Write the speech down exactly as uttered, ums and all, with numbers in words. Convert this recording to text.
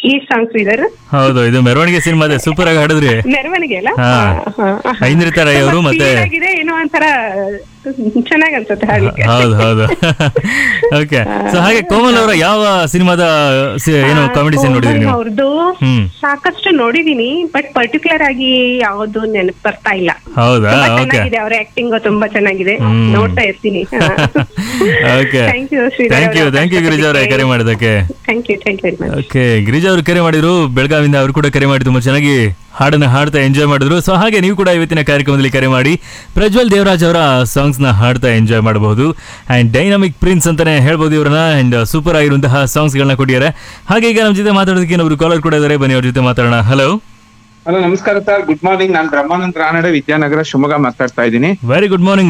ಈ ಸಾಂಗ್ ಶ್ರೀಧರ್ ಹೌದು, ಇದು ಮೆರವಣಿಗೆ ಸಿನಿಮಾದೆ, ಸೂಪರ್ ಆಗಿ ಹಾಡಿದ್ರಿ. ಮೆರವಣಿಗೆ ಅಲ್ಲ. ಹಾ. ಐಂದ್ರಿತಾ ರೈ ಅವರು ಮತ್ತೆ ಆಗಿದೆ ಏನೋ ಒಂಥರ ಚೆನ್ನಾಗ್ ಅನ್ಸುತ್ತೆ ಹಾಡ್ಲಿಕ್ಕೆ. ಹೌದು ಹೌದು. ಓಕೆ, ಸೊ ಹಾಗೆ ಕೋಮಲ್ ಅವರ ಯಾವ ಸಿನಿಮಾದ ಸಿ- ಏನು ಕಾಮಿಡಿ ಸೀನ್ ನೋಡಿದ್ರಿ ನೀವು? ಅವ್ರದ್ದು ಹ್ಮ್. ಸಾಕಷ್ಟು ನೋಡಿದೀನಿ, ಬಟ್ ಪರ್ಟಿಕ್ಯುಲರ್ ಆಗಿ ಯಾವ್ದು ನೆನಪು ಬರ್ತಾ ಇಲ್ಲ. ಹೌದಾ? ತುಂಬಾ ಓಕೆ ಚೆನ್ನಾಗಿದೆ, ಅವರ ಆಕ್ಟಿಂಗ್ ತುಂಬಾ ಚೆನ್ನಾಗಿದೆ, ಹ್ಮ್. ನೋಡ್ತಾ ಇರ್ತೀನಿ. Okay, thank you Sridhar thank you thank you Girija ಅವರೇ ಕರೆ ಮಾಡಿದ್ದಕ್ಕೆ. Thank you thank you very much. Okay, Girija ಅವರು ಕರೆ ಮಾಡಿದ್ರು ಬೆಳಗಾವಿಂದ, ಅವರು ಕೂಡ ಕರೆ ಮಾಡಿ ತುಂಬಾ ಚೆನ್ನಾಗಿ ಹಾಡನ್ನ ಹಾಡ್ತಾ ಎಂಜಾಯ್ ಮಾಡಿದ್ರು. ಸೊ ಹಾಗೆ ನೀವು ಕೂಡ ಇವತ್ತಿನ ಕಾರ್ಯಕ್ರಮದಲ್ಲಿ ಕರೆ ಮಾಡಿ ಪ್ರಜ್ವಲ್ ದೇವರಾಜ್ ಅವರ ಸಾಂಗ್ಸ್ ನ ಹಾಡ್ತಾ ಎಂಜಾಯ್ ಮಾಡಬಹುದು. ಅಂಡ್ ಡೈನಾಮಿಕ್ ಪ್ರಿನ್ಸ್ ಅಂತಾನೆ ಹೇಳ್ಬೋದು ಇವ್ರನ್ನ. ಅಂಡ್ ಸೂಪರ್ ಆಗಿರುವಂತಹ ಸಾಂಗ್ಸ್ ಗಳನ್ನ ಕೊಟ್ಟಿದ್ದಾರೆ. ಹಾಗೆ ಈಗ ನಮ್ಮ ಜೊತೆ ಮಾತಾಡೋದಕ್ಕೆ ಇನ್ನೊಬ್ರು ಕಾಲರ್ ಕೂಡ ಇದ್ದಾರೆ, ಬನ್ನಿ ಅವ್ರ ಜೊತೆ ಮಾತಾಡೋಣ. ಹಲೋ ಹಲೋ, ನಮಸ್ಕಾರ ಸರ್. Good morning. ನಾನು ಬ್ರಹ್ಮಾನಂದ್ ರಾನಡೆ, ವಿದ್ಯಾನಗರ, ಶಿವಮೊಗ್ಗ ಮಾತಾಡ್ತಾ ಇದ್ದೀನಿ. Very good morning